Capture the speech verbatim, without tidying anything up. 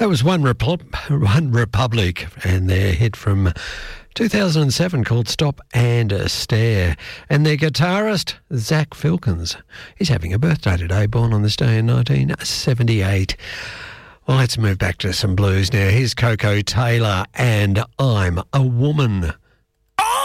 That was One, Repu- One Republic and their hit from two thousand seven called Stop and Stare. And their guitarist, Zach Filkins, he's having a birthday today, born on this day in nineteen seventy-eight. Well, let's move back to some blues now. Here's Coco Taylor and I'm a Woman.